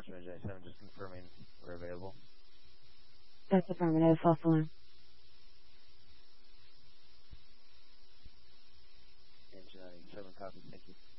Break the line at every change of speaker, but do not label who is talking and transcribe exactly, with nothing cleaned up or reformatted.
Marksman J seven, just confirming we're available.
That's affirmative. False alarm.
Engine ninety-seven, copy, thank you.